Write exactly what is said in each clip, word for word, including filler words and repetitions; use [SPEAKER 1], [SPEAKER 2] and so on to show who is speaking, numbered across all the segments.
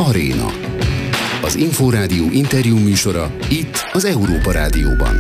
[SPEAKER 1] Aréna. Az Inforádió interjú műsora itt az Európa Rádióban.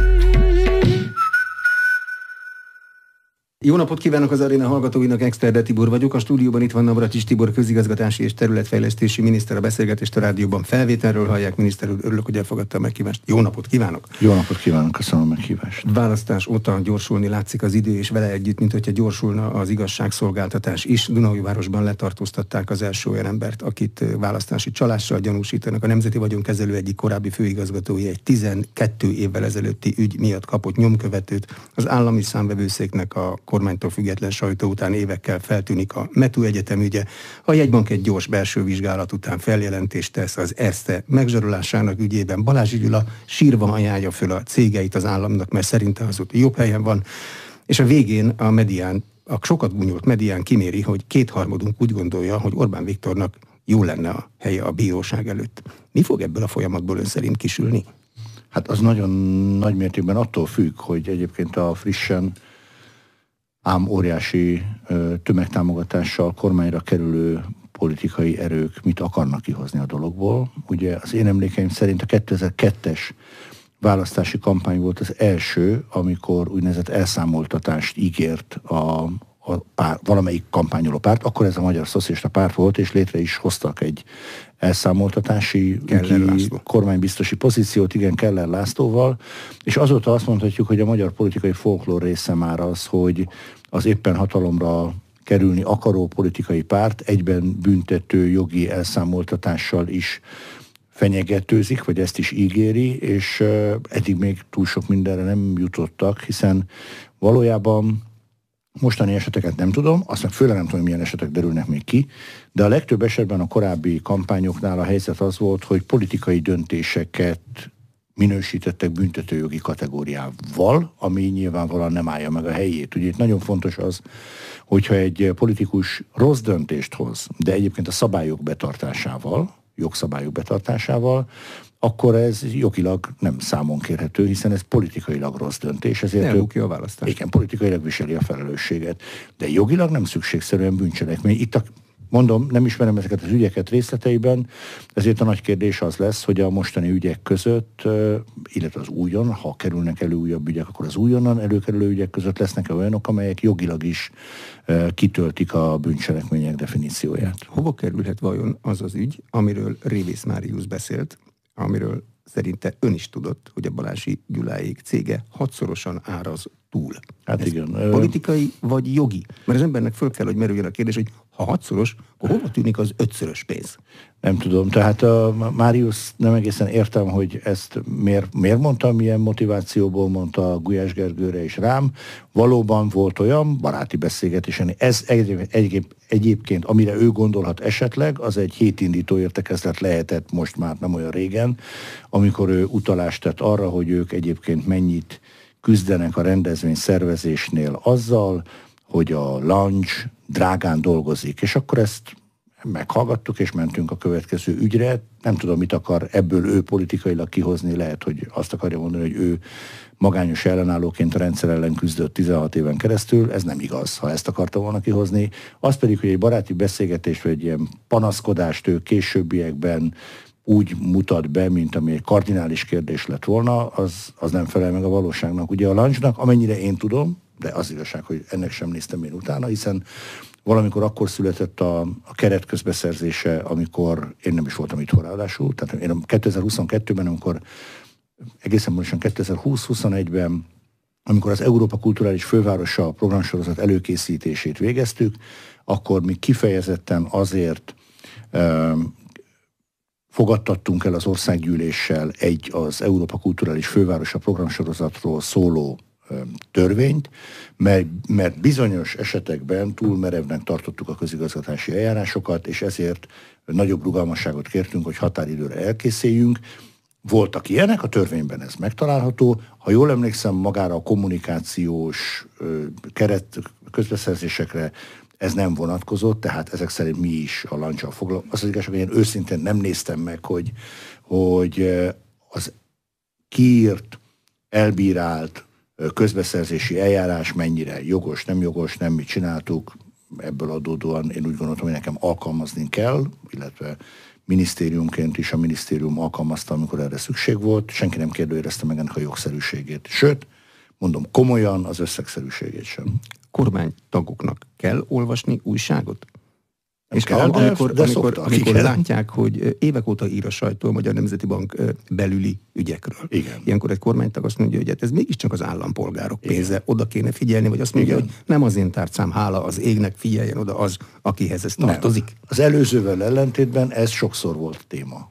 [SPEAKER 2] Jó napot kívánok az Aréna hallgatóinak, Exterde Tibor vagyok. A stúdióban itt van Navracsics Tibor, közigazgatási és területfejlesztési miniszter. A beszélgetést a rádióban felvételről hallják. Miniszter úr, örülök, hogy elfogadta a meghívást. Jó napot kívánok!
[SPEAKER 3] Jó napot kívánok, köszönöm a meghívást.
[SPEAKER 2] Választás óta gyorsulni látszik az idő, és vele együtt, mint hogyha gyorsulna az igazságszolgáltatás is. Dunaújvárosban letartóztatták az első olyan embert, akit választási csalással gyanúsítanak. A Nemzeti Vagyonkezelő egyik korábbi főigazgatója egy tizenkét évvel ezelőtti ügy miatt kapott nyomkövetőt. Az állami számvevőszéknek a kormánytól független sajtó után évekkel feltűnik a Metu Egyetem ügye. A jegybank egy gyors belső vizsgálat után feljelentést tesz az Erste megzsarolásának ügyében. Balázs Gyula sírva ajánlja föl a cégeit az államnak, mert szerinte az ott jobb helyen van. És a végén a medián, a sokat gúnyolt medián kiméri, hogy kétharmadunk úgy gondolja, hogy Orbán Viktornak jó lenne a helye a bíróság előtt. Mi fog ebből a folyamatból ön szerint kisülni?
[SPEAKER 3] Hát az nagyon nagy mértékben attól függ, hogy egyébként a frissen ám óriási ö, tömegtámogatással kormányra kerülő politikai erők mit akarnak kihozni a dologból. Ugye az én emlékeim szerint a kétezer-kettes választási kampány volt az első, amikor úgynevezett elszámoltatást ígért a, a pár, valamelyik kampányoló párt, akkor ez a Magyar Szocialista Párt volt, és létre is hoztak egy elszámoltatási ügyi, kormánybiztosi pozíciót, igen, Keller Lászlóval, és azóta azt mondhatjuk, hogy a magyar politikai folklór része már az, hogy az éppen hatalomra kerülni akaró politikai párt egyben büntető jogi elszámoltatással is fenyegetőzik, vagy ezt is ígéri, és uh, eddig még túl sok mindenre nem jutottak, hiszen valójában mostani eseteket nem tudom, azt meg főleg nem tudom, hogy milyen esetek derülnek még ki, de a legtöbb esetben a korábbi kampányoknál a helyzet az volt, hogy politikai döntéseket minősítettek büntetőjogi kategóriával, ami nyilvánvalóan nem állja meg a helyét. Ugye itt nagyon fontos az, hogyha egy politikus rossz döntést hoz, de egyébként a szabályok betartásával, jogszabályok betartásával, akkor ez jogilag nem számon kérhető, hiszen ez politikailag rossz döntés. Ezért
[SPEAKER 2] elbukja a választást.
[SPEAKER 3] Igen, politikailag viseli a felelősséget. De jogilag nem szükségszerűen bűncselekmény. Itt a, mondom, nem ismerem ezeket az ügyeket részleteiben, ezért a nagy kérdés az lesz, hogy a mostani ügyek között, illetve az újon, ha kerülnek elő újabb ügyek, akkor az újonnan előkerülő ügyek között lesznek olyanok, amelyek jogilag is kitöltik a bűncselekmények definícióját.
[SPEAKER 2] Hova kerülhet vajon az az ügy, amiről Révész Máriusz beszélt, amiről szerinte ön is tudott, hogy a Balázsi Gyuláék cége hatszorosan áraz túl.
[SPEAKER 3] Hát
[SPEAKER 2] ez
[SPEAKER 3] igen.
[SPEAKER 2] Politikai vagy jogi? Mert az embernek föl kell, hogy merüljön a kérdés, hogy ha hatszoros, akkor hova tűnik az ötszörös pénz?
[SPEAKER 3] Nem tudom. Tehát a Máriusz nem egészen értem, hogy ezt miért, miért mondta, milyen motivációból mondta Gulyás Gergőre és rám. Valóban volt olyan baráti beszélgetés, ez egy, egy, egyébként, amire ő gondolhat esetleg, az egy hétindító értekezlet lehetett most már nem olyan régen, amikor ő utalást tett arra, hogy ők egyébként mennyit küzdenek a rendezvény szervezésnél azzal, hogy a lunch drágán dolgozik. És akkor ezt meghallgattuk, és mentünk a következő ügyre. Nem tudom, mit akar ebből ő politikailag kihozni, lehet, hogy azt akarja mondani, hogy ő magányos ellenállóként a rendszer ellen küzdött tizenhat éven keresztül. Ez nem igaz, ha ezt akarta volna kihozni. Az pedig, hogy egy baráti beszélgetés, vagy egy ilyen panaszkodást ő későbbiekben úgy mutat be, mint ami egy kardinális kérdés lett volna, az, az nem felel meg a valóságnak. Ugye a lunchnak, amennyire én tudom, de az igazság, hogy ennek sem néztem én utána, hiszen valamikor akkor született a, a keret közbeszerzése, amikor én nem is voltam itthon ráadásul, tehát én kétezer-huszonkettőben, amikor egészen pontosan kétezer-húsz-huszonegyben, amikor az Európa Kulturális Fővárosa programsorozat előkészítését végeztük, akkor mi kifejezetten azért um, fogadtattunk el az országgyűléssel egy az Európa Kulturális Fővárosa programsorozatról szóló törvényt, mert, mert bizonyos esetekben túl merevnek tartottuk a közigazgatási eljárásokat, és ezért nagyobb rugalmasságot kértünk, hogy határidőre elkészüljünk. Voltak ilyenek, a törvényben ez megtalálható. Ha jól emlékszem, magára a kommunikációs ö, keret közbeszerzésekre ez nem vonatkozott, tehát ezek szerint mi is a lancsal foglalkozunk. Az az igazság, hogy én őszintén nem néztem meg, hogy, hogy az kiírt, elbírált közbeszerzési eljárás mennyire jogos, nem jogos, nem mit csináltuk. ebből adódóan én úgy gondoltam, hogy nekem alkalmazni kell, illetve minisztériumként is a minisztérium alkalmazta, amikor erre szükség volt. Senki nem kérdőjelezte meg ennek a jogszerűségét. Sőt, mondom, komolyan az összegszerűségét sem.
[SPEAKER 2] Kormánytagoknak kell olvasni újságot? És
[SPEAKER 3] kell, de,
[SPEAKER 2] amikor,
[SPEAKER 3] de
[SPEAKER 2] amikor,
[SPEAKER 3] szoktak,
[SPEAKER 2] amikor
[SPEAKER 3] igen.
[SPEAKER 2] látják, hogy évek óta ír a sajtó a Magyar Nemzeti Bank belüli ügyekről.
[SPEAKER 3] Igen.
[SPEAKER 2] Ilyenkor egy kormánytag azt mondja, hogy hát ez mégiscsak az állampolgárok pénze,
[SPEAKER 3] igen.
[SPEAKER 2] oda kéne figyelni, vagy azt mondja,
[SPEAKER 3] igen.
[SPEAKER 2] hogy nem az én tárcám, hála az égnek, figyeljen oda az, akihez ez tartozik.
[SPEAKER 3] Nem. Az előzővel ellentétben ez sokszor volt téma.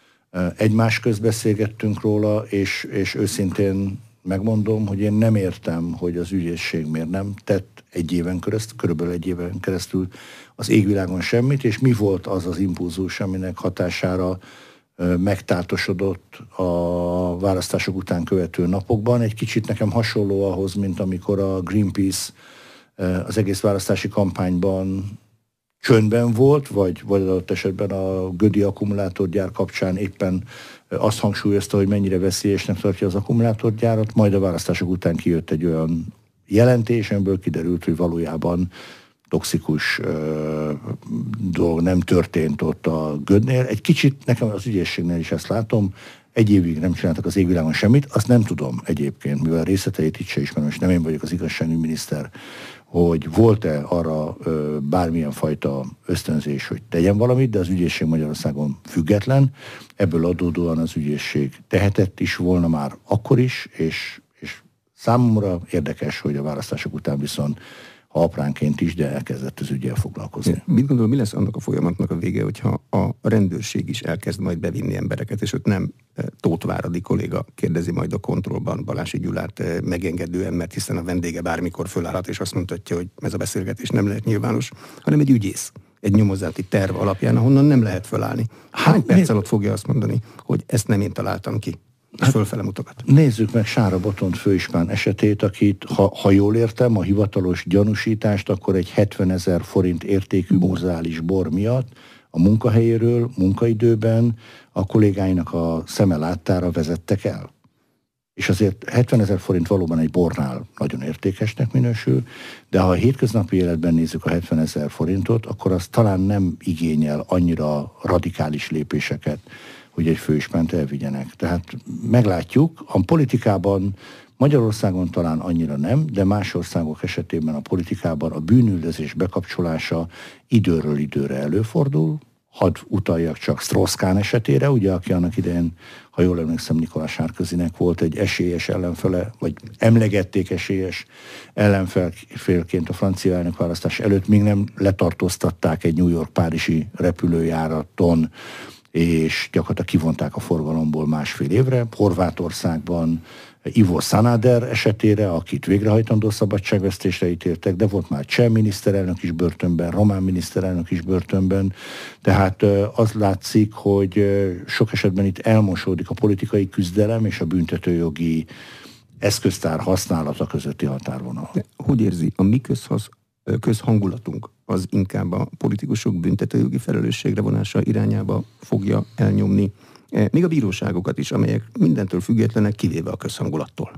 [SPEAKER 3] Egymás közt beszélgettünk róla, és, és őszintén megmondom, hogy én nem értem, hogy az ügyészség miért nem tett egy éven keresztül, körülbelül egy éven keresztül az égvilágon semmit, és mi volt az az impulzus, aminek hatására ö, megtátosodott a választások után követő napokban. Egy kicsit nekem hasonló ahhoz, mint amikor a Greenpeace ö, az egész választási kampányban csöndben volt, vagy, vagy adott esetben a Gödi akkumulátorgyár kapcsán éppen azt hangsúlyozta, hogy mennyire veszélyesnek tartja az akkumulátorgyárat, majd a választások után kijött egy olyan jelentés, amiből kiderült, hogy valójában toxikus ö, dolog nem történt ott a Gödnél. Egy kicsit nekem az ügyészségnél is ezt látom, egy évig nem csináltak az égvilágon semmit, azt nem tudom egyébként, mivel részleteit itt se ismerem, és nem én vagyok az igazságügyminiszter, hogy volt-e arra ö, bármilyen fajta ösztönzés, hogy tegyen valamit, de az ügyészség Magyarországon független, ebből adódóan az ügyészség tehetett is volna már akkor is, és, és számomra érdekes, hogy a választások után viszont ha apránként is, de elkezdett az ügyel foglalkozni.
[SPEAKER 2] Mit gondol, mi lesz annak a folyamatnak a vége, hogyha a rendőrség is elkezd majd bevinni embereket, és ott nem Tóth Váradi kolléga kérdezi majd a kontrollban Balási Gyulát megengedően, mert hiszen a vendége bármikor fölállhat, és azt mondhatja, hogy ez a beszélgetés nem lehet nyilvános, hanem egy ügyész, egy nyomozati terv alapján, ahonnan nem lehet fölállni. Hány perc alatt fogja azt mondani, hogy ezt nem én találtam ki? És fölfele mutogat.
[SPEAKER 3] Nézzük meg Sára Botont főispán esetét, akit, ha, ha jól értem, a hivatalos gyanúsítást, akkor egy hetvenezer forint értékű muzeális bor miatt a munkahelyéről, munkaidőben a kollégáinak a szeme láttára vezettek el. És azért hetvenezer forint valóban egy bornál nagyon értékesnek minősül, de ha a hétköznapi életben nézzük a hetvenezer forintot, akkor az talán nem igényel annyira radikális lépéseket, hogy egy főispánt elvigyenek. Tehát meglátjuk, a politikában Magyarországon talán annyira nem, de más országok esetében a politikában a bűnüldözés bekapcsolása időről időre előfordul. Hadd utaljak csak Strauss-Kahn esetére, ugye, aki annak idején, ha jól emlékszem, Nikolás Sárközinek volt egy esélyes ellenfele, vagy emlegették esélyes ellenfélként a francia elnökválasztás előtt, még nem letartóztatták egy New York-párizsi repülőjáraton, és gyakorlatilag kivonták a forgalomból másfél évre. Horvátországban Ivo Sanader esetére, akit végrehajtandó szabadságvesztésre ítéltek, de volt már cseh miniszterelnök is börtönben, román miniszterelnök is börtönben. Tehát az látszik, hogy sok esetben itt elmosódik a politikai küzdelem és a büntetőjogi eszköztár használata közötti határvonal.
[SPEAKER 2] De hogy érzi, a mi közhasz, közhangulatunk az inkább a politikusok büntetőjogi felelősségre vonása irányába fogja elnyomni, még a bíróságokat is, amelyek mindentől függetlenek, kivéve a közhangulattól?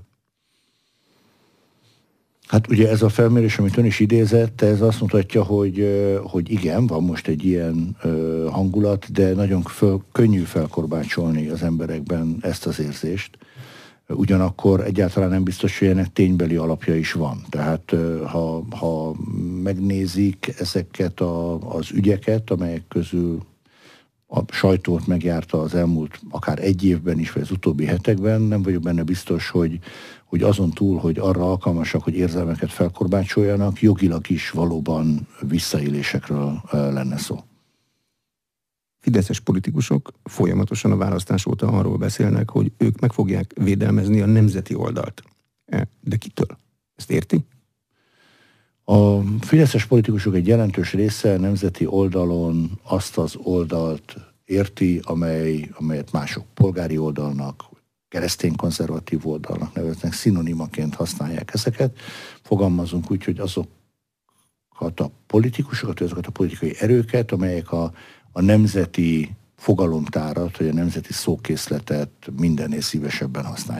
[SPEAKER 3] Hát ugye ez a felmérés, amit ön is idézett, ez azt mutatja, hogy, hogy igen, van most egy ilyen hangulat, de nagyon föl, könnyű felkorbácsolni az emberekben ezt az érzést. Ugyanakkor egyáltalán nem biztos, hogy ennek ténybeli alapja is van. Tehát ha, ha megnézik ezeket a, az ügyeket, amelyek közül a sajtót megjárta az elmúlt akár egy évben is, vagy az utóbbi hetekben, nem vagyok benne biztos, hogy, hogy azon túl, hogy arra alkalmasak, hogy érzelmeket felkorbácsoljanak, jogilag is valóban visszaélésekről lenne szó.
[SPEAKER 2] Fideszes politikusok folyamatosan a választás óta arról beszélnek, hogy ők meg fogják védelmezni a nemzeti oldalt. De kitől? Ezt érti?
[SPEAKER 3] A fideszes politikusok egy jelentős része nemzeti oldalon azt az oldalt érti, amely, amelyet mások polgári oldalnak, keresztény-konzervatív oldalnak neveznek, szinonimaként használják ezeket. Fogalmazunk úgy, hogy azokat a politikusokat, azokat a politikai erőket, amelyek a, a nemzeti fogalomtárat, vagy a nemzeti szókészletet mindennél szívesebben használják.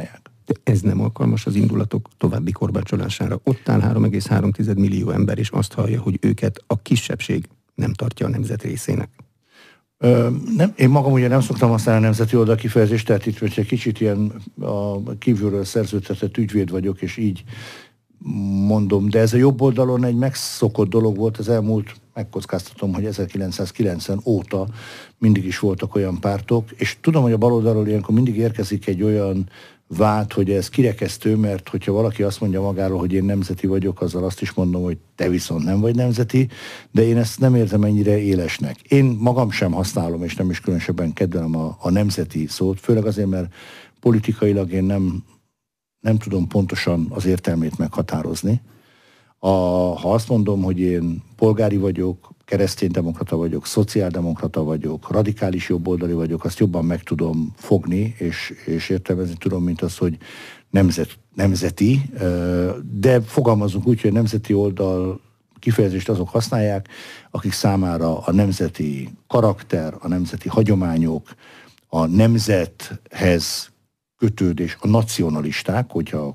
[SPEAKER 2] De ez nem alkalmas az indulatok további korbácsolására. Ott áll három egész három millió ember, és azt hallja, hogy őket a kisebbség nem tartja a nemzet részének.
[SPEAKER 3] Ö, nem, én magam ugye nem szoktam használni a nemzeti oldal kifejezést, tehát itt egy kicsit ilyen a kívülről szerződtetett ügyvéd vagyok, és így mondom, de ez a jobb oldalon egy megszokott dolog volt az elmúlt, megkockáztatom, hogy ezerkilencszázkilencven óta mindig is voltak olyan pártok, és tudom, hogy a baloldalról ilyenkor mindig érkezik egy olyan vád, hogy ez kirekesztő, mert hogyha valaki azt mondja magáról, hogy én nemzeti vagyok, azzal azt is mondom, hogy te viszont nem vagy nemzeti, de én ezt nem érzem ennyire élesnek. Én magam sem használom, és nem is különösebben kedvelem a, a nemzeti szót, főleg azért, mert politikailag én nem, nem tudom pontosan az értelmét meghatározni. A, ha azt mondom, hogy én polgári vagyok, kereszténydemokrata vagyok, szociáldemokrata vagyok, radikális jobboldali vagyok, azt jobban meg tudom fogni, és, és értelmezni tudom, mint az, hogy nemzet, nemzeti, de fogalmazunk úgy, hogy a nemzeti oldal kifejezést azok használják, akik számára a nemzeti karakter, a nemzeti hagyományok, a nemzethez kötődés, a nacionalisták, hogyha